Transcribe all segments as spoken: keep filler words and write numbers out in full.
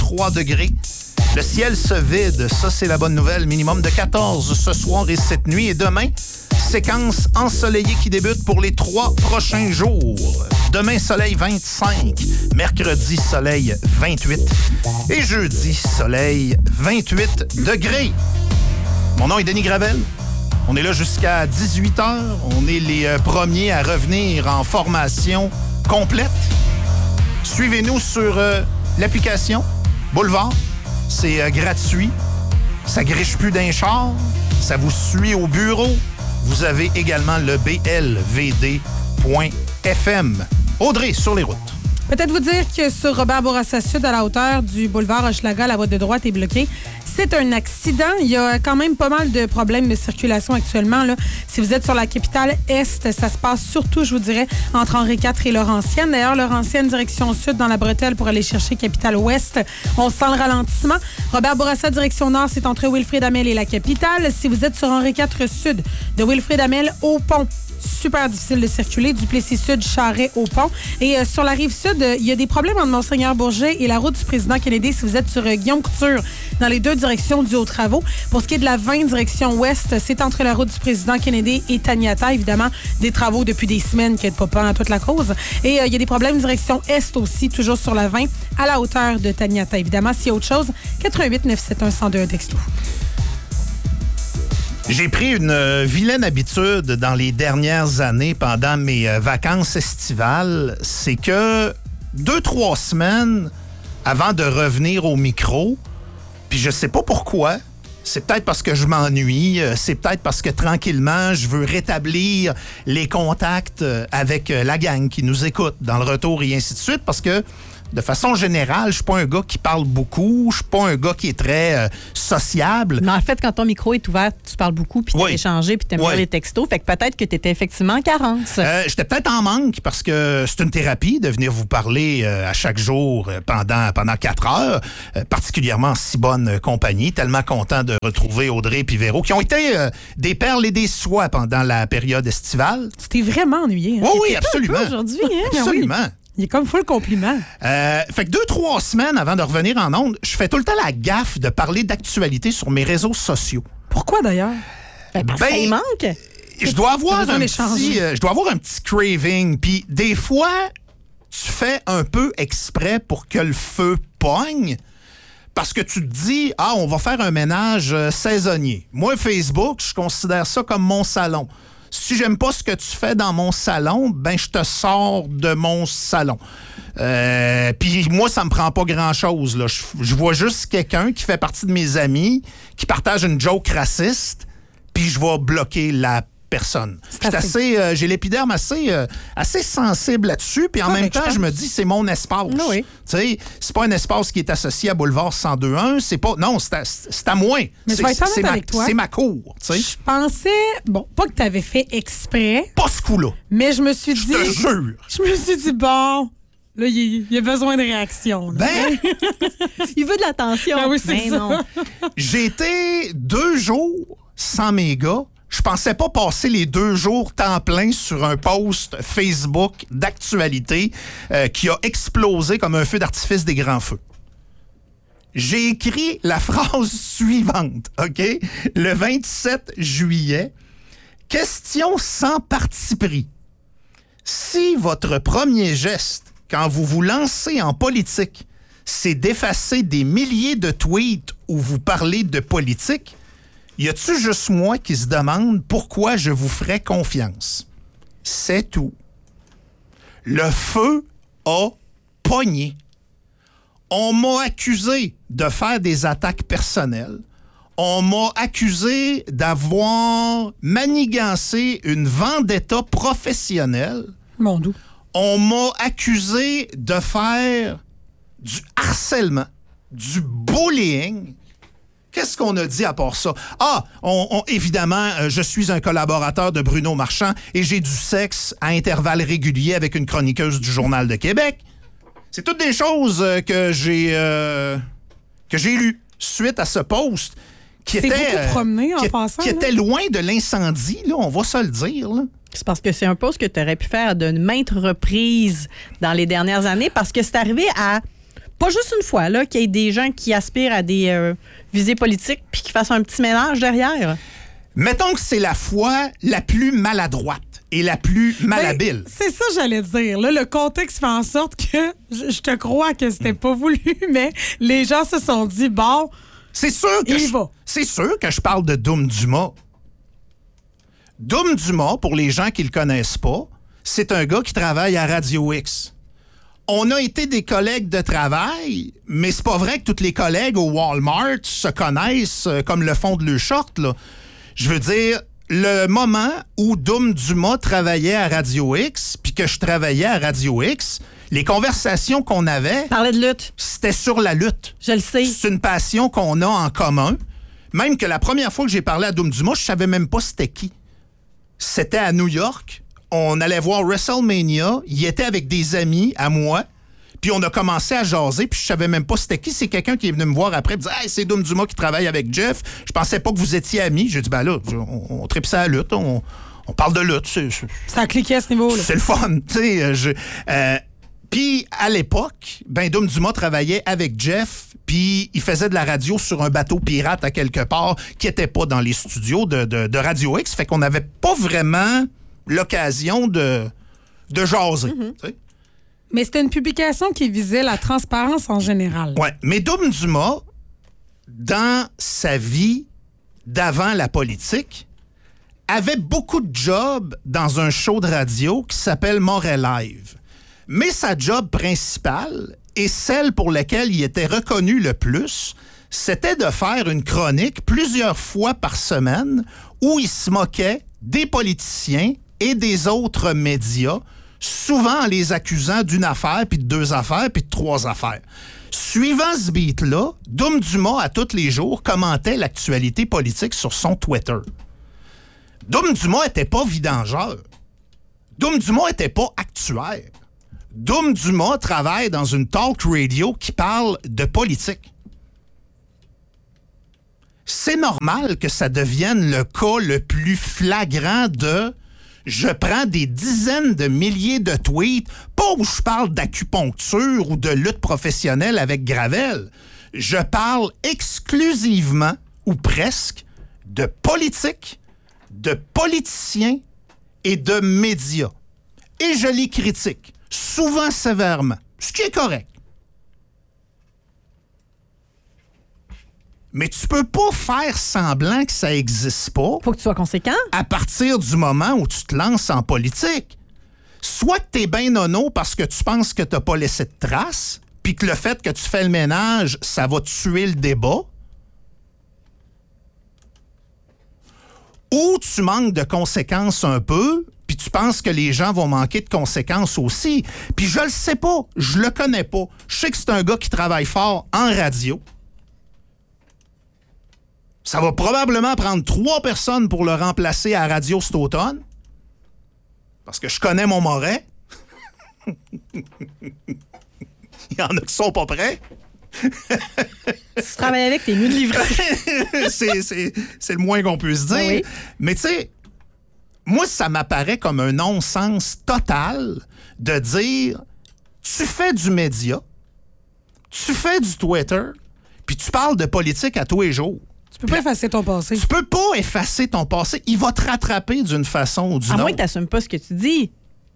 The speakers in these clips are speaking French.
vingt-trois degrés. Le ciel se vide, ça c'est la bonne nouvelle. Minimum de quatorze ce soir et cette nuit. Et demain, séquence ensoleillée qui débute pour les trois prochains jours. Demain, soleil vingt-cinq. Mercredi, soleil vingt-huit. Et jeudi, soleil vingt-huit degrés. Mon nom est Denis Gravel. On est là jusqu'à dix-huit heures. On est les euh, premiers à revenir en formation complète. Suivez-nous sur euh, l'application Boulevard. C'est euh, gratuit. Ça griche plus d'un char. Ça vous suit au bureau. Vous avez également le b l v d point f m. Audrey, sur les routes. Peut-être vous dire que sur Robert Bourassa Sud, à la hauteur du boulevard Hochelaga, la voie de droite est bloquée. C'est un accident. Il y a quand même pas mal de problèmes de circulation actuellement, là. Si vous êtes sur la capitale Est, ça se passe surtout, je vous dirais, entre Henri quatre et Laurentienne. D'ailleurs, Laurentienne, direction Sud, dans la bretelle pour aller chercher capitale Ouest. On sent le ralentissement. Robert Bourassa, direction Nord, c'est entre Wilfrid Hamel et la capitale. Si vous êtes sur Henri quatre Sud, de Wilfrid Hamel au pont, super difficile de circuler. Duplessis-Sud, Charret au pont. Et euh, sur la rive sud, il euh, y a des problèmes entre Monseigneur-Bourget et la route du président Kennedy si vous êtes sur euh, Guillaume Couture, dans les deux directions dus aux travaux. Pour ce qui est de la vingt direction ouest, c'est entre la route du président Kennedy et Taniata, évidemment, des travaux depuis des semaines qui n'aident pas pas à toute la cause. Et il euh, y a des problèmes direction est aussi, toujours sur la vingt, à la hauteur de Taniata. Évidemment, s'il y a autre chose, quatre un huit neuf sept un un zéro deux texto. J'ai pris une vilaine habitude dans les dernières années pendant mes vacances estivales. C'est que deux, trois semaines avant de revenir au micro, puis je sais pas pourquoi, c'est peut-être parce que je m'ennuie, c'est peut-être parce que tranquillement, je veux rétablir les contacts avec la gang qui nous écoute dans le retour et ainsi de suite, parce que de façon générale, je suis pas un gars qui parle beaucoup, je suis pas un gars qui est très euh, sociable. Mais en fait, quand ton micro est ouvert, tu parles beaucoup, puis tu oui. échangé, puis tu aimes oui. bien les textos. Fait que peut-être que tu étais effectivement en carence. Euh, J'étais peut-être en manque parce que c'est une thérapie de venir vous parler euh, à chaque jour euh, pendant, pendant quatre heures, euh, particulièrement en si bonne compagnie. Tellement content de retrouver Audrey et Véro, qui ont été euh, des perles et des soies pendant la période estivale. Tu t'es vraiment ennuyé. Hein? Oh, oui, absolument. Aujourd'hui, hein? Absolument. Oui. Il est comme full compliment. Euh, fait que deux, trois semaines avant de revenir en ondes, je fais tout le temps la gaffe de parler d'actualité sur mes réseaux sociaux. Pourquoi d'ailleurs? Ben, ben, ça y manque. Je dois avoir un petit, euh, je dois avoir un petit craving. Puis des fois, tu fais un peu exprès pour que le feu pogne. Parce que tu te dis, ah, on va faire un ménage euh, saisonnier. Moi, Facebook, je considère ça comme mon salon. Si j'aime pas ce que tu fais dans mon salon, ben je te sors de mon salon. Euh, Puis moi, ça me prend pas grand-chose, là. Je, je vois juste quelqu'un qui fait partie de mes amis, qui partage une joke raciste, puis je vais bloquer la personne. C'est assez, euh, j'ai l'épiderme assez, euh, assez sensible là-dessus, puis en ouais, même temps, je, je me dis, c'est mon espace. Oui. Tu sais, c'est pas un espace qui est associé à Boulevard cent deux un, c'est pas, non, c'est à, c'est à moi. Mais je vais être honnête avec toi. C'est ma cour, tu sais. Je pensais, bon, pas que tu avais fait exprès. Pas ce coup-là. Mais je me suis dit. Je te jure. Je me suis dit, bon. Là, il y a besoin de réaction. Là. Ben, il veut de l'attention. Ben oui, c'est ben ça. Non. J'ai été deux jours sans mes gars. Je pensais pas passer les deux jours temps plein sur un post Facebook d'actualité euh, qui a explosé comme un feu d'artifice des grands feux. J'ai écrit la phrase suivante, OK? Le vingt-sept juillet. Question sans parti pris. Si votre premier geste, quand vous vous lancez en politique, c'est d'effacer des milliers de tweets où vous parlez de politique, y a-tu juste moi qui se demande pourquoi je vous ferais confiance? C'est tout. Le feu a pogné. On m'a accusé de faire des attaques personnelles. On m'a accusé d'avoir manigancé une vendetta professionnelle. Mon doux. On m'a accusé de faire du harcèlement, du bullying. Qu'est-ce qu'on a dit à part ça? Ah, on, on, évidemment, euh, je suis un collaborateur de Bruno Marchand et j'ai du sexe à intervalles réguliers avec une chroniqueuse du Journal de Québec. C'est toutes des choses euh, que j'ai euh, que j'ai lues suite à ce post qui C'est était beaucoup promené en qui, passant, qui là. était loin de l'incendie, là, on va se le dire, là. C'est parce que c'est un post que tu aurais pu faire de maintes reprises dans les dernières années parce que c'est arrivé à pas juste une fois, là, qu'il y ait des gens qui aspirent à des euh, visées politiques puis qui fassent un petit ménage derrière. Mettons que c'est la fois la plus maladroite et la plus malhabile. Ben, c'est ça que j'allais dire. Là, le contexte fait en sorte que je, je te crois que c'était pas voulu, mais les gens se sont dit, bon, c'est sûr que il je, va. c'est sûr que je parle de Doom Dumas. Doom Dumas, pour les gens qui le connaissent pas, c'est un gars qui travaille à Radio X. On a été des collègues de travail, mais c'est pas vrai que tous les collègues au Walmart se connaissent euh, comme le fond de leur short, là. Je veux dire, le moment où Doom Dumas travaillait à Radio X, puis que je travaillais à Radio X, les conversations qu'on avait, Parler de lutte. c'était sur la lutte. Je le sais. C'est une passion qu'on a en commun. Même que la première fois que j'ai parlé à Doom Dumas, je savais même pas c'était qui. C'était à New York. On allait voir WrestleMania. Il était avec des amis à moi. Puis on a commencé à jaser, puis je savais même pas c'était qui. C'est quelqu'un qui est venu me voir après et me dire « Hey, c'est Doom Dumas qui travaille avec Jeff. Je pensais pas que vous étiez amis. » J'ai dit « Ben là, on, on tripe ça à la lutte. On, on parle de lutte. C'est, c'est, Ça a cliqué à ce niveau-là. C'est le fun. » Tu sais, je... Euh, puis à l'époque, ben Doom Dumas travaillait avec Jeff, puis il faisait de la radio sur un bateau pirate à quelque part qui était pas dans les studios de, de, de Radio X. Fait qu'on n'avait pas vraiment l'occasion de, de jaser. Mm-hmm. Tu sais. Mais c'était une publication qui visait la transparence en général. Ouais, mais Doom Dumas, dans sa vie d'avant la politique, avait beaucoup de jobs dans un show de radio qui s'appelle Montréal Live. Mais sa job principale, et celle pour laquelle il était reconnu le plus, c'était de faire une chronique plusieurs fois par semaine où il se moquait des politiciens et des autres médias, souvent en les accusant d'une affaire, puis de deux affaires, puis de trois affaires. Suivant ce beat-là, Doom Dumas, à tous les jours, commentait l'actualité politique sur son Twitter. Doom Dumas était pas vidangeur. Doom Dumas était pas actuaire. Doom Dumas travaille dans une talk radio qui parle de politique. C'est normal que ça devienne le cas le plus flagrant de « je prends des dizaines de milliers de tweets, pas où je parle d'acupuncture ou de lutte professionnelle avec Gravel. Je parle exclusivement, ou presque, de politique, de politiciens et de médias. Et je les critique, souvent sévèrement, ce qui est correct. Mais tu peux pas faire semblant que ça existe pas. Faut que tu sois conséquent. À partir du moment où tu te lances en politique. Soit que t'es ben nono parce que tu penses que t'as pas laissé de traces, puis que le fait que tu fais le ménage, ça va tuer le débat. Ou tu manques de conséquences un peu, puis tu penses que les gens vont manquer de conséquences aussi. Puis je le sais pas, je le connais pas. Je sais que c'est un gars qui travaille fort en radio. Ça va probablement prendre trois personnes pour le remplacer à la radio cet automne. Parce que je connais mon Moret. Il y en a qui sont pas prêts. Tu travailles avec, t'es mieux de livrer. c'est, c'est, c'est le moins qu'on puisse dire. Oui. Mais tu sais, moi, ça m'apparaît comme un non-sens total de dire tu fais du média, tu fais du Twitter, puis tu parles de politique à tous les jours. Tu peux pas effacer ton passé. Tu peux pas effacer ton passé. Il va te rattraper d'une façon ou d'une À autre. moins que t'assumes pas ce que tu dis.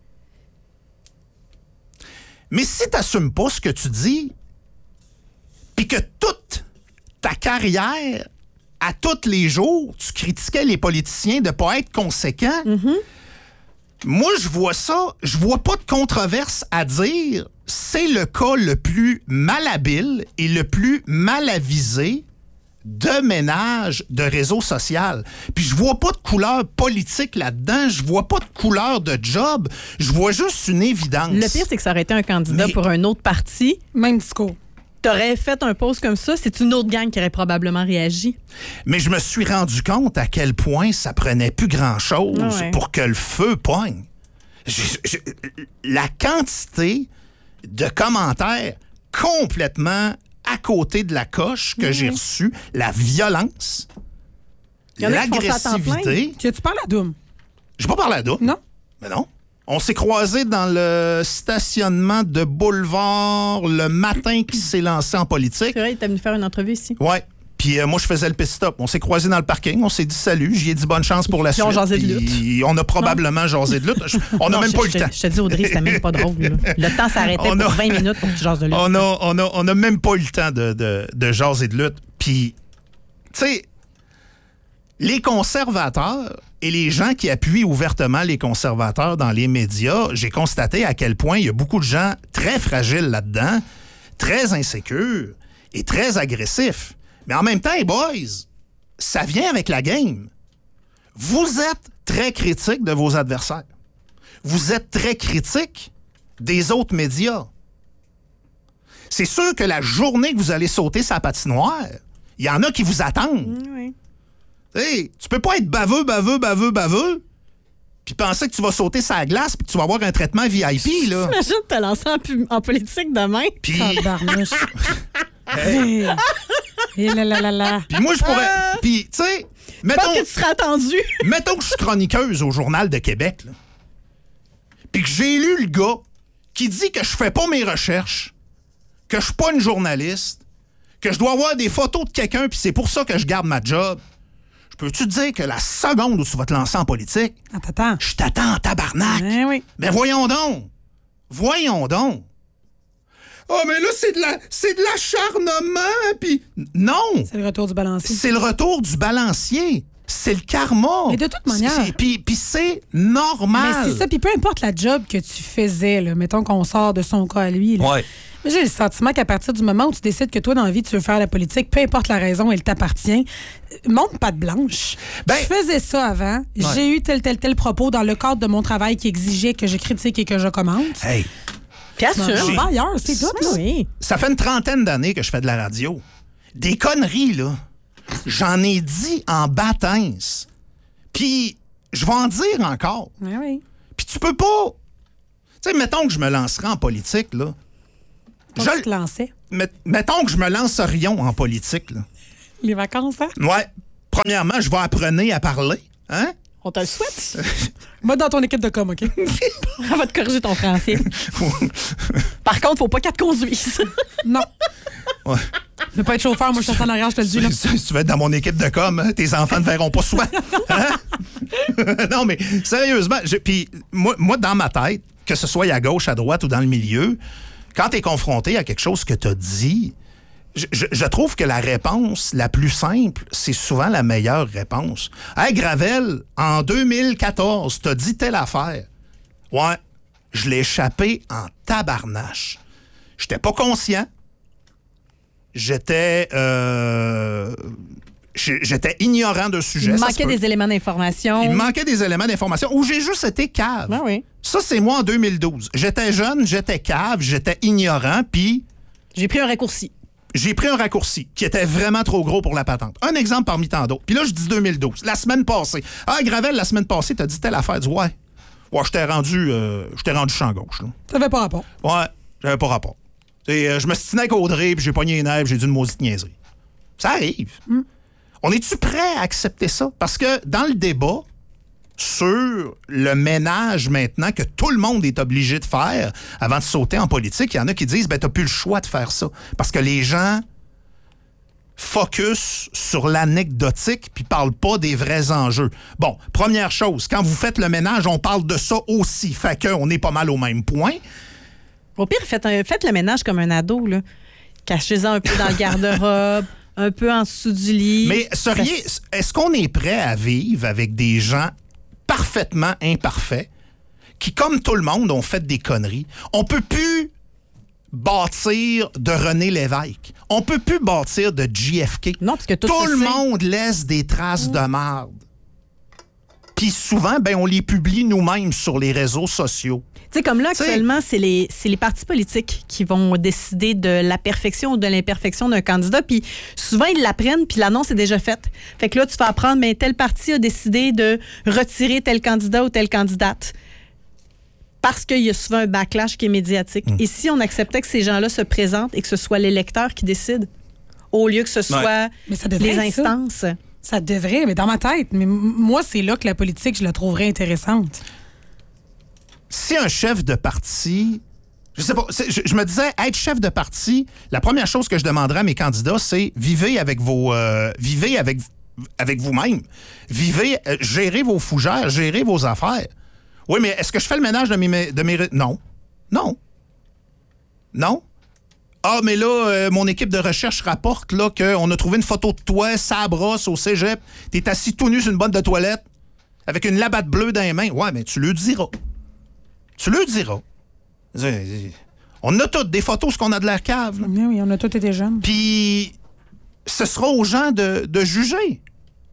Mais si t'assumes pas ce que tu dis, puis que toute ta carrière, à tous les jours, tu critiquais les politiciens de pas être conséquents, Mm-hmm. moi, je vois ça, je vois pas de controverse à dire. C'est le cas le plus malhabile et le plus mal avisé de ménage de réseau social. Puis je vois pas de couleur politique là-dedans, je vois pas de couleur de job, je vois juste une évidence. Le pire, c'est que ça aurait été un candidat Mais- pour un autre parti. Même discours. T'aurais fait un post comme ça, c'est une autre gang qui aurait probablement réagi. Mais je me suis rendu compte à quel point ça prenait plus grand-chose Ah ouais. pour que le feu pogne. Je- je- la quantité de commentaires complètement à côté de la coche que j'ai reçue, la violence, Il y en a qui font ça à temps l'agressivité. Que tu parles à Doom. J'ai pas parlé à d'autres. Non? Mais non. On s'est croisés dans le stationnement de Boulevard le matin qu'il s'est lancé en politique. C'est vrai, il était venu faire une entrevue ici. Ouais. Puis euh, moi, je faisais le pit-stop. On s'est croisés dans le parking. On s'est dit salut. J'y ai dit bonne chance pour la Ils suite. ont jasé de lutte. Puis on a probablement non. jasé de lutte. On n'a même je, pas eu je, le temps. Je te dis, Audrey, c'était même pas drôle. Là. Le temps s'arrêtait On pour a... vingt minutes pour que tu jases de lutte. On a, on a, on a même pas eu le temps de, de, de jaser de lutte. Puis, tu sais, les conservateurs et les gens qui appuient ouvertement les conservateurs dans les médias, j'ai constaté à quel point il y a beaucoup de gens très fragiles là-dedans, très insécures et très agressifs. Mais en même temps, les boys, ça vient avec la game. Vous êtes très critiques de vos adversaires. Vous êtes très critiques des autres médias. C'est sûr que la journée que vous allez sauter sa patinoire, il y en a qui vous attendent. Oui. Hey, tu peux pas être baveux, baveux, baveux, baveux, puis penser que tu vas sauter sa glace puis que tu vas avoir un traitement V I P, là. T'imagines te lancer en, pu- en politique demain? Puis... Tabarnouche. Hey. Et là, là, là, là. Puis moi, je pourrais... Puis, tu sais, Je mettons... pense que tu seras attendu. mettons que je suis chroniqueuse au Journal de Québec, là, puis que j'ai lu le gars qui dit que je fais pas mes recherches, que je suis pas une journaliste, que je dois avoir des photos de quelqu'un puis c'est pour ça que je garde ma job. Je peux-tu te dire que la seconde où tu vas te lancer en politique, Ah, t'attends. je t'attends en tabarnak. Eh oui. Mais voyons donc. Voyons donc. Oh, mais là, c'est de la, c'est de l'acharnement, puis... Non! C'est le retour du balancier. C'est le retour du balancier. C'est le karma. Mais de toute manière- C'est- c'est- Puis puis c'est normal. Mais c'est ça, puis peu importe la job que tu faisais, là, mettons qu'on sort de son cas à lui. Là. Ouais. Mais j'ai le sentiment qu'à partir du moment où tu décides que toi, dans la vie, tu veux faire la politique, peu importe la raison, elle t'appartient, euh, monte patte blanche. Ben- je faisais ça avant. Ouais. J'ai eu tel, tel, tel propos dans le cadre de mon travail qui exigeait que je critique et que je commente. Hey, Puis assure. Je vais ailleurs, c'est tout. là. Oui. ça fait une trentaine d'années que je fais de la radio. Des conneries, là. J'en ai dit en baptême. Puis je vais en dire encore. Ah oui. Puis tu peux pas... Tu sais, mettons que je me lancerais en politique, là. Quand Je- tu te lançais. Met- mettons que je me lance rien en politique, là. Les vacances, hein? Ouais. Premièrement, je vais apprendre à parler. Hein? On te le souhaite. Moi, dans ton équipe de com, OK? On va te corriger ton français. Par contre, faut pas qu'elle te conduise. Non. Ouais. Je veux pas être chauffeur, moi, je suis en arrière, je te le dis. Là. Si si tu veux être dans mon équipe de com, hein, tes enfants ne verront pas souvent. Hein? Non, mais sérieusement, je- puis moi, moi, dans ma tête, que ce soit à gauche, à droite ou dans le milieu, quand tu es confronté à quelque chose que tu as dit, je, je- je trouve que la réponse la plus simple, c'est souvent la meilleure réponse. Hey, Gravel, en deux mille quatorze, t'as dit telle affaire. Ouais, je l'ai échappé en tabarnache. J'étais pas conscient. J'étais... euh, j'ai- J'étais ignorant de sujet. Il ça manquait se peut. des éléments d'information. Il me manquait des éléments d'information où j'ai juste été cave. Ben oui. Ça, c'est moi en deux mille douze. J'étais jeune, j'étais cave, j'étais ignorant, puis J'ai pris un raccourci. j'ai pris un raccourci qui était vraiment trop gros pour la patente. Un exemple parmi tant d'autres. Puis là, je dis deux mille douze. La semaine passée. Ah, Gravel, la semaine passée, t'as dit telle affaire. Du ouais. Ouais, je t'ai rendu, euh, je t'ai rendu champ gauche, là. Ça avait pas rapport. Ouais, j'avais pas rapport. Et, euh, je me stinais avec Audrey, puis j'ai pogné les nerfs, j'ai dit une maudite niaiserie. Ça arrive. On est-tu prêt à accepter ça? Parce que dans le débat sur le ménage maintenant que tout le monde est obligé de faire avant de sauter en politique, il y en a qui disent ben t'as plus le choix de faire ça. Parce que les gens focus sur l'anecdotique puis parlent pas des vrais enjeux. Bon, première chose, quand vous faites le ménage, on parle de ça aussi. Fait qu'on est pas mal au même point. Au pire, faites, un- faites le ménage comme un ado. Là. Cachez-en un peu dans le garde-robe, un peu en dessous du lit. Mais seriez, est-ce qu'on est prêt à vivre avec des gens parfaitement imparfaits qui, comme tout le monde, ont fait des conneries? On peut plus bâtir de René Lévesque. On peut plus bâtir de J F K. Non, parce que tout, Tout se le sait. monde laisse des traces de marde. Puis souvent, ben, on les publie nous-mêmes sur les réseaux sociaux. Tu sais, comme là, T'sais- actuellement, c'est les, c'est les partis politiques qui vont décider de la perfection ou de l'imperfection d'un candidat. Puis souvent, ils l'apprennent, puis l'annonce est déjà faite. Fait que là, tu vas apprendre, mais tel parti a décidé de retirer tel candidat ou telle candidate. Parce qu'il y a souvent un backlash qui est médiatique. Mmh. Et si on acceptait que ces gens-là se présentent et que ce soit l'électeur qui décide, au lieu que ce soit Mais ça devrait les être ça. instances. Ça devrait, mais dans ma tête. Mais m- moi, c'est là que la politique, je la trouverais intéressante. si un chef de parti... Je sais pas, je, je me disais, être chef de parti, la première chose que je demanderais à mes candidats, c'est vivez avec vos... Euh, vivez avec, avec vous-même. Vivez, euh, gérez vos fougères, gérez vos affaires. Oui, mais est-ce que je fais le ménage de mes... De mes non. Non. Non. Ah, mais là, euh, mon équipe de recherche rapporte là, qu'on a trouvé une photo de toi, ça brosse au cégep. T'es assis tout nu sur une botte de toilette avec une labatte bleue dans les mains. Ouais, mais tu le diras. Tu le diras. On a toutes des photos, ce qu'on a de l'air cave. Là. Oui, oui, on a tous été jeunes. Puis, ce sera aux gens de, de juger.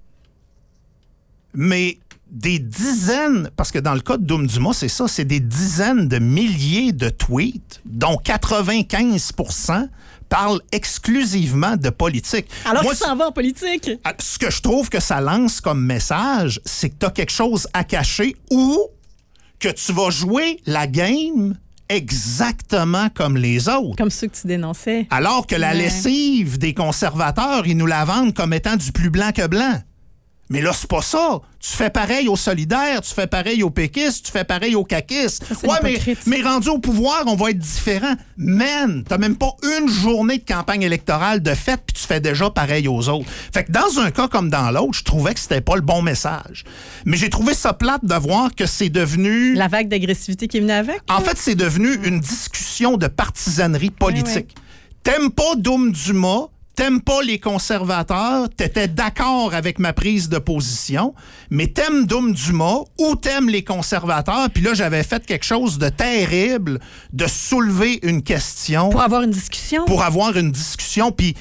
Mais des dizaines, parce que dans le cas de Doom Dumas, c'est ça, c'est des dizaines de milliers de tweets, dont quatre-vingt-quinze pour cent parlent exclusivement de politique. Alors Moi, qu'il s'en va en politique. Ce que je trouve que ça lance comme message, c'est que tu as quelque chose à cacher ou que tu vas jouer la game exactement comme les autres. Comme ceux que tu dénonçais. Alors que la Ouais. lessive des conservateurs, ils nous la vendent comme étant du plus blanc que blanc. Mais là, c'est pas ça. Tu fais pareil aux solidaires, tu fais pareil aux péquistes, tu fais pareil aux caquistes. Ça, c'est Ouais, mais, hypocrite. mais rendu au pouvoir, on va être différent. Man, t'as même pas une journée de campagne électorale de fait, puis tu fais déjà pareil aux autres. Fait que dans un cas comme dans l'autre, je trouvais que c'était pas le bon message. Mais j'ai trouvé ça plate de voir que c'est devenu... La vague d'agressivité qui est venue avec. En fait, c'est devenu une discussion de partisanerie politique. Oui, T'aimes pas Doom Dumas, t'aimes pas les conservateurs, t'étais d'accord avec ma prise de position, mais t'aimes Doom Dumas ou t'aimes les conservateurs, puis là, j'avais fait quelque chose de terrible, de soulever une question Pour avoir une discussion. pour avoir une discussion, puis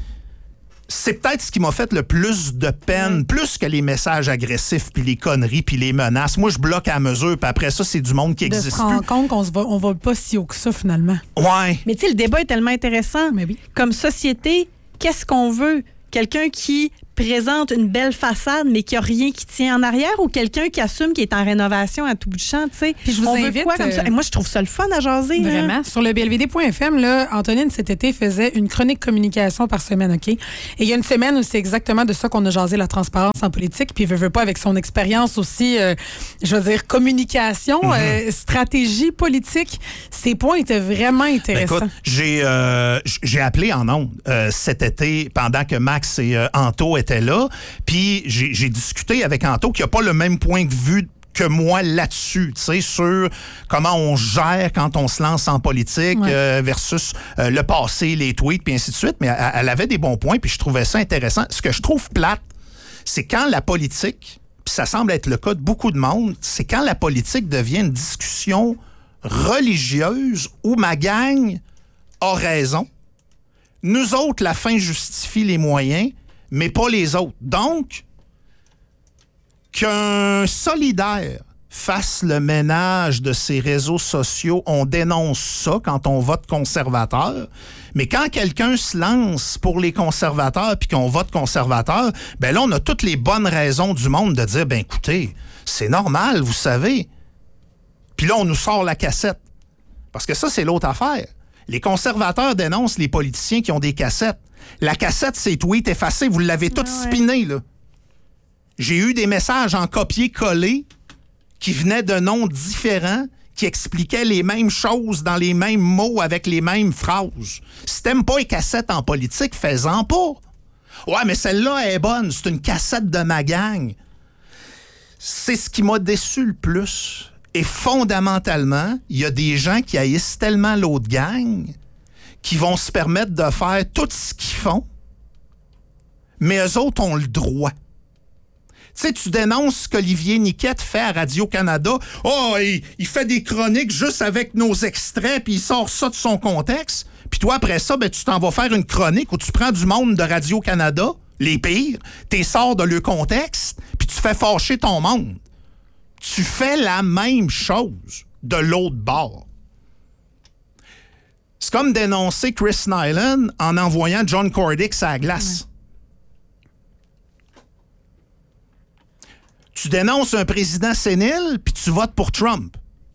c'est peut-être ce qui m'a fait le plus de peine, Ouais. plus que les messages agressifs, puis les conneries, puis les menaces. Moi, je bloque à mesure, puis après ça, c'est du monde qui De se existe rendre plus. compte qu'on se va, on va pas si haut que ça, finalement. Ouais. Mais tu sais, le débat est tellement intéressant. Mais oui. Comme société, qu'est-ce qu'on veut? Quelqu'un qui présente une belle façade, mais qui a rien qui tient en arrière, ou quelqu'un qui assume qu'il est en rénovation à tout bout de champ, tu sais? Puis je vous On veut invite, quoi comme ça? euh, Et moi, je trouve ça le fun à jaser. hein. Vraiment. Sur le B L V D point F M, là, Antonine, cet été, faisait une chronique communication par semaine, OK? Et il y a une semaine où c'est exactement de ça qu'on a jasé, la transparence en politique. Puis, veut, veut pas, avec son expérience aussi, euh, je veux dire, communication, Mm-hmm. euh, stratégie politique, ses points étaient vraiment Ben, intéressants. écoute, j'ai euh, j- j'ai appelé en ondes euh, cet été pendant que Max et euh, Anto étaient là. Puis j'ai j'ai discuté avec Anto qui n'a pas le même point de vue que moi là-dessus, tu sais, sur comment on gère quand on se lance en politique Ouais. euh, versus euh, le passé, les tweets, puis ainsi de suite. Mais elle, elle avait des bons points, puis je trouvais ça intéressant. Ce que je trouve plate, c'est quand la politique, puis ça semble être le cas de beaucoup de monde, c'est quand la politique devient une discussion religieuse où ma gang a raison. Nous autres, la fin justifie les moyens, mais pas les autres. Donc, qu'un solidaire fasse le ménage de ses réseaux sociaux, on dénonce ça quand on vote conservateur. Mais quand quelqu'un se lance pour les conservateurs puis qu'on vote conservateur, ben là, on a toutes les bonnes raisons du monde de dire, ben écoutez, c'est normal, vous savez. Puis là, on nous sort la cassette. Parce que ça, c'est l'autre affaire. Les conservateurs dénoncent les politiciens qui ont des cassettes. La cassette, c'est tweet effacé. Vous l'avez tout Ah ouais. spiné, là. J'ai eu des messages en copier-coller qui venaient de noms différents, qui expliquaient les mêmes choses dans les mêmes mots avec les mêmes phrases. Si t'aimes pas les cassettes en politique, fais-en pas. Ouais, mais celle-là est bonne. C'est une cassette de ma gang. C'est ce qui m'a déçu le plus. Et fondamentalement, il y a des gens qui haïssent tellement l'autre gang qui vont se permettre de faire tout ce qu'ils font, mais eux autres ont le droit. Tu sais, tu dénonces ce qu'Olivier Niquette fait à Radio-Canada. Oh, il, il fait des chroniques juste avec nos extraits, puis il sort ça de son contexte. Puis toi, après ça, ben, tu t'en vas faire une chronique où tu prends du monde de Radio-Canada, les pires, t'es sors de leur contexte, puis tu fais fâcher ton monde. Tu fais la même chose de l'autre bord. C'est comme dénoncer Chris Nyland en envoyant John Cordick à la glace. Tu dénonces un président sénile, puis tu votes pour Trump.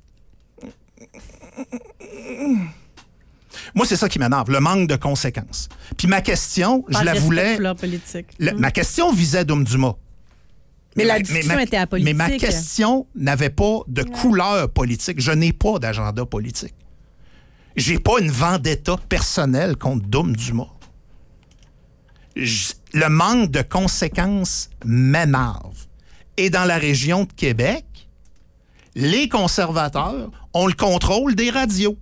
Moi, c'est ça qui m'énerve, le manque de conséquences. Puis ma question, je Pas de la respect voulais... de couleur politique. Le- Mm. Ma question visait Doom Dumas. Mais, mais la discussion mais ma, était apolitique. Mais ma question n'avait pas de couleur politique. Je n'ai pas d'agenda politique. J'ai pas une vendetta personnelle contre Doom Dumas. Je, le manque de conséquences m'énerve. Et dans la région de Québec, les conservateurs ont le contrôle des radios.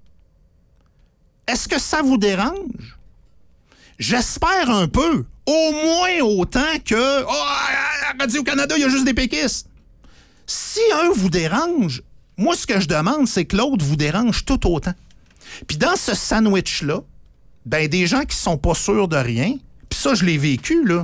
Est-ce que ça vous dérange? J'espère un peu. Au moins autant que... Oh, à Radio-Canada, il y a juste des péquistes. Si un vous dérange, moi, ce que je demande, c'est que l'autre vous dérange tout autant. Puis dans ce sandwich-là, ben des gens qui sont pas sûrs de rien, puis ça, je l'ai vécu, là.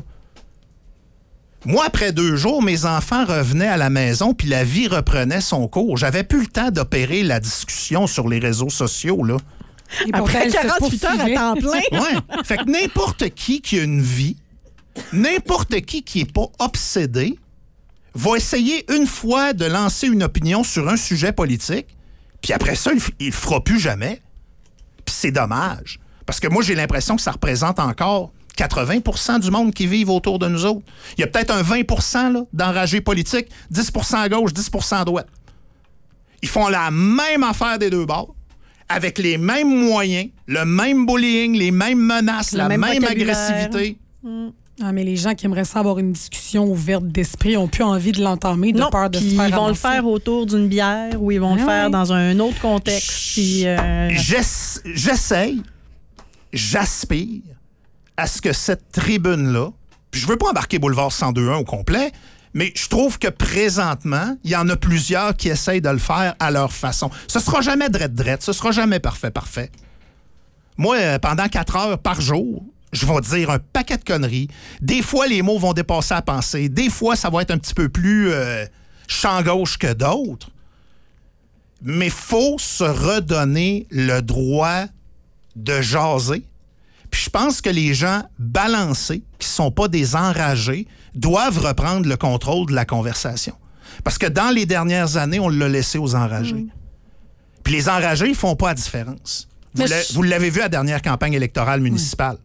Moi, après deux jours, mes enfants revenaient à la maison, puis la vie reprenait son cours. J'avais plus le temps d'opérer la discussion sur les réseaux sociaux, là. Et après quarante-huit heures à temps plein. Ouais. Fait que n'importe qui qui a une vie, n'importe qui qui est pas obsédé, va essayer une fois de lancer une opinion sur un sujet politique, puis après ça, il, il le fera plus jamais. Puis c'est dommage. Parce que moi, j'ai l'impression que ça représente encore quatre-vingts pour cent du monde qui vivent autour de nous autres. Il y a peut-être un vingt pour cent là, d'enragés politiques, dix pour cent à gauche, dix pour cent à droite. Ils font la même affaire des deux bords, avec les mêmes moyens, le même bullying, les mêmes menaces, le la même, même agressivité. Mmh. Ah, mais les gens qui aimeraient ça avoir une discussion ouverte d'esprit ont plus envie de l'entamer, de non, peur de se faire ils vont ramasser. le faire autour d'une bière ou ils vont ah, le faire ouais. dans un autre contexte. Puis, euh... J'ess- j'essaye, j'aspire à ce que cette tribune-là, puis je veux pas embarquer Boulevard cent deux un au complet, mais je trouve que présentement, il y en a plusieurs qui essayent de le faire à leur façon. Ce sera jamais drette-drette, ce sera jamais parfait-parfait. Moi, pendant quatre heures par jour, je vais dire un paquet de conneries. Des fois, les mots vont dépasser la pensée. Des fois, ça va être un petit peu plus euh, champ gauche que d'autres. Mais il faut se redonner le droit de jaser. Puis je pense que les gens balancés, qui ne sont pas des enragés, doivent reprendre le contrôle de la conversation. Parce que dans les dernières années, on l'a laissé aux enragés. Mmh. Puis les enragés, ils ne font pas la différence. Vous, l'a, je... vous l'avez vu à la dernière campagne électorale municipale. Mmh.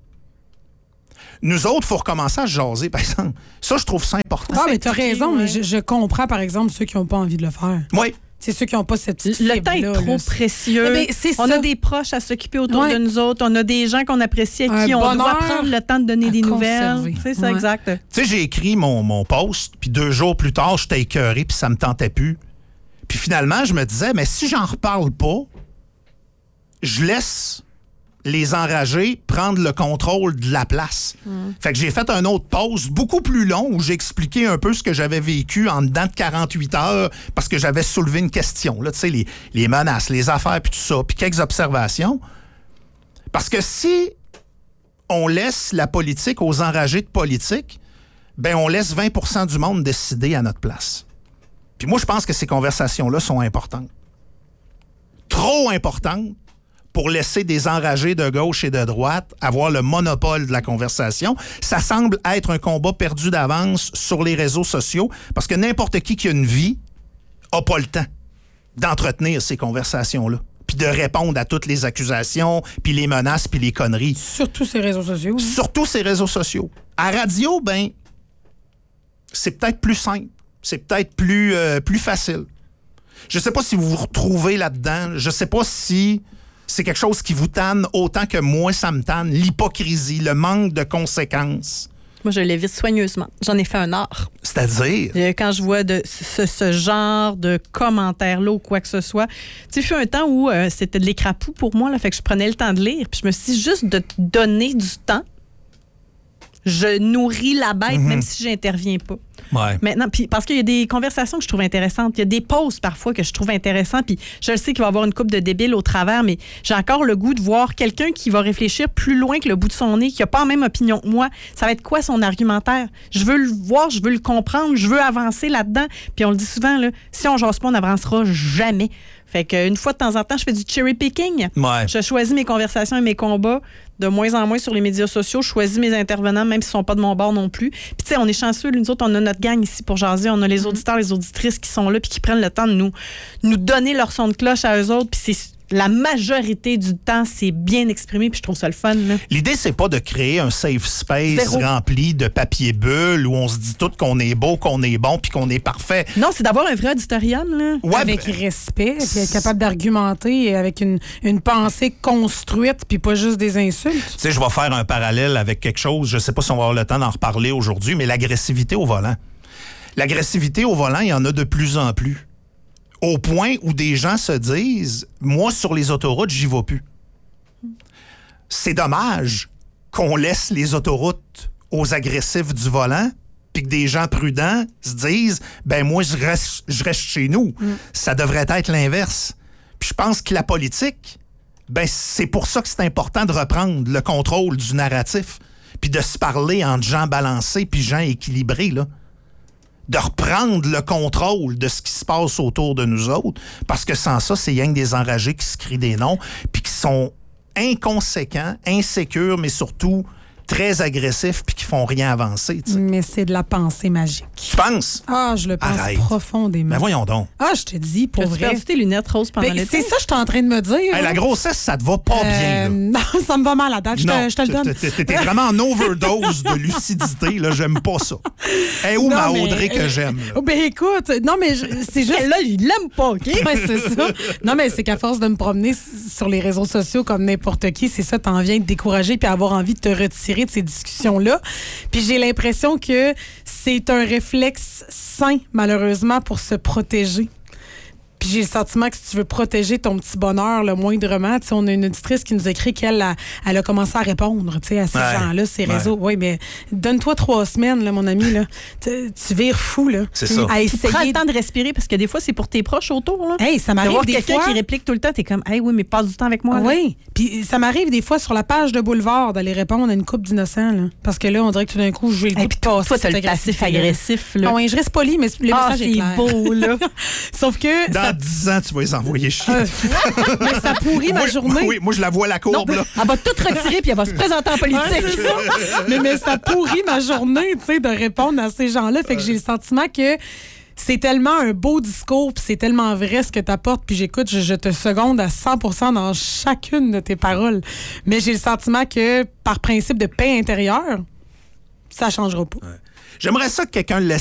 Nous autres, il faut recommencer à se jaser, par exemple. Ça, je trouve ça important. Ah, mais tu as raison, ouais. mais je, je comprends, par exemple, ceux qui n'ont pas envie de le faire. Oui. C'est ceux qui n'ont pas cette petite Le temps est trop là, précieux. Mais c'est on ça. a des proches à s'occuper autour ouais. de nous autres. On a des gens qu'on apprécie à qui on doit prendre le temps de donner des nouvelles. C'est ça, ouais. exact. Tu sais, j'ai écrit mon, mon post, puis deux jours plus tard, j'étais écœuré, puis ça me tentait plus. Puis finalement, je me disais, mais si j'en reparle pas, je laisse les enragés prendre le contrôle de la place. Mm. Fait que j'ai fait un autre post beaucoup plus long où j'ai expliqué un peu ce que j'avais vécu en dedans de quarante-huit heures parce que j'avais soulevé une question. Tu sais, les, les menaces, les affaires, puis tout ça, puis quelques observations. Parce que si on laisse la politique aux enragés de politique, ben on laisse vingt pour cent du monde décider à notre place. Puis moi, je pense que ces conversations-là sont importantes. Trop importantes pour laisser des enragés de gauche et de droite avoir le monopole de la conversation. Ça semble être un combat perdu d'avance sur les réseaux sociaux parce que n'importe qui qui a une vie n'a pas le temps d'entretenir ces conversations-là puis de répondre à toutes les accusations, puis les menaces, puis les conneries. Surtout ces réseaux sociaux. Hein? Surtout ces réseaux sociaux. À radio, ben, c'est peut-être plus simple. C'est peut-être plus, euh, plus facile. Je sais pas si vous vous retrouvez là-dedans. Je sais pas si c'est quelque chose qui vous tanne autant que moi, ça me tanne. L'hypocrisie, le manque de conséquences. Moi, je l'évite soigneusement. J'en ai fait un art. C'est-à-dire? Quand je vois de ce, ce genre de commentaires-là ou quoi que ce soit. Tu sais, il fut un temps où euh, c'était de l'écrapou pour moi, là, fait que je prenais le temps de lire. Puis je me suis dit, juste de te donner du temps, je nourris la bête, mm-hmm. même si j'interviens pas. Ouais. Maintenant, puis parce qu'il y a des conversations que je trouve intéressantes, il y a des pauses parfois que je trouve intéressantes, puis je le sais qu'il va y avoir une couple de débiles au travers, mais j'ai encore le goût de voir quelqu'un qui va réfléchir plus loin que le bout de son nez, qui n'a pas la même opinion que moi. Ça va être quoi son argumentaire? Je veux le voir, je veux le comprendre, je veux avancer là-dedans. Puis on le dit souvent, là, si on jase pas, on n'avancera jamais. Fait qu'une fois de temps en temps, je fais du cherry picking. Ouais. Je choisis mes conversations et mes combats de moins en moins sur les médias sociaux. Je choisis mes intervenants, même s'ils ne sont pas de mon bord non plus. Puis tu sais, on est chanceux, nous autres, on a notre gang ici pour jaser. On a les auditeurs, les auditrices qui sont là puis qui prennent le temps de nous, nous donner leur son de cloche à eux autres. Puis c'est la majorité du temps, c'est bien exprimé, puis je trouve ça le fun. Là. L'idée, c'est pas de créer un safe space Zéro. rempli de papier bulle où on se dit tout qu'on est beau, qu'on est bon, puis qu'on est parfait. Non, c'est d'avoir un vrai auditorium. Là. Ouais, avec ben, respect, puis être capable d'argumenter avec une, une pensée construite, puis pas juste des insultes. tu sais, je vais faire un parallèle avec quelque chose, je sais pas si on va avoir le temps d'en reparler aujourd'hui, mais l'agressivité au volant. L'agressivité au volant, il y en a de plus en plus. Au point où des gens se disent, moi, sur les autoroutes, j'y vais plus. C'est dommage qu'on laisse les autoroutes aux agressifs du volant, puis que des gens prudents se disent, ben moi, je reste, je reste chez nous. Mm. Ça devrait être l'inverse. Puis je pense que la politique, ben c'est pour ça que c'est important de reprendre le contrôle du narratif, puis de se parler entre gens balancés puis gens équilibrés, là. De reprendre le contrôle de ce qui se passe autour de nous autres, parce que sans ça, c'est rien que des enragés qui se crient des noms, puis qui sont inconséquents, insécures, mais surtout très agressifs, puis qui font rien avancer. T'sais. Mais c'est de la pensée magique. Tu penses? Ah, je le pense Arrête. profondément. Ben voyons donc. Ah, je te dis, pour Tu vrai. perdu tes lunettes roses pendant Ben, l'été? c'est ça que je suis en train de me dire. Hey, hein. la grossesse, ça te va pas Euh, bien. Là. Non, ça me va mal à date. Je te, je te le donne. T'es, t'es vraiment en overdose de lucidité. Là, j'aime pas ça. Hey, où Non, ma mais- Audrey que j'aime? Là? Oh, ben écoute, non, mais je- c'est juste. Là, il l'aime pas, OK? Ouais, c'est ça. Non, mais c'est qu'à force de me promener sur les réseaux sociaux comme n'importe qui, c'est ça, t'en viens de décourager puis avoir envie de te retirer de ces discussions-là. Puis j'ai l'impression que c'est un réflexe sain, malheureusement, pour se protéger. Puis j'ai le sentiment que si tu veux protéger ton petit bonheur, le moindrement, tu sais, on a une auditrice qui nous écrit qu'elle a, elle a commencé à répondre, tu sais, à ces Ouais. gens-là, ces Ouais. réseaux. Oui, mais donne-toi trois semaines, là, mon ami, là. Tu, tu vires fou, là. C'est ça. À Tu prends essayer. le temps de respirer parce que des fois, c'est pour tes proches autour. Là. Hey, ça De m'arrive voir des quelqu'un fois. qui réplique tout le temps, t'es comme, hey, oui, mais passe du temps avec moi. là. Oui, puis ça m'arrive des fois sur la page de Boulevard d'aller répondre à une couple d'innocents, là. Parce que là, on dirait que tout d'un coup, j'ai le goût Et de puis passer toi, t'as cette le passif agressivité-là. agressif. Là. Ah oui, je reste poli, mais le Ah, message est c'est clair. beau, là. Sauf que Dans ça, dix ans, tu vas les envoyer chier. euh, mais ça pourrit ma Moi, journée. Oui, moi, je la vois la Non, courbe. Là. elle va tout retirer puis elle va se présenter en Ouais, politique. c'est ça. mais, mais ça pourrit ma journée, tu sais, de répondre à ces gens-là. Fait que j'ai le sentiment que c'est tellement un beau discours, puis c'est tellement vrai ce que tu apportes, puis j'écoute, je, je te seconde à cent pour cent dans chacune de tes paroles. Mais j'ai le sentiment que, par principe de paix intérieure, ça changera pas. J'aimerais ça que quelqu'un le laisse